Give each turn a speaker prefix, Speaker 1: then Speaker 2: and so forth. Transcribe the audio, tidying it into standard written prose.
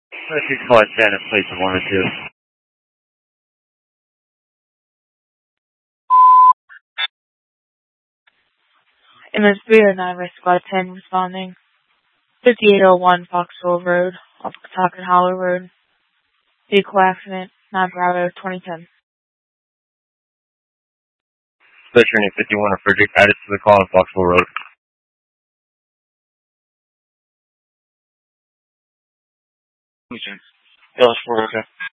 Speaker 1: Let's just call it Santa Place of 1 or 2.
Speaker 2: MS 309 Risk Squad 10 responding. 5801 Foxville Road, off Pawtucket Hollow Road. Vehicle accident, 9 Bravo 2010.
Speaker 1: Veteran 51 or Frederick, added to the call on Foxville Road. Yes, we're okay.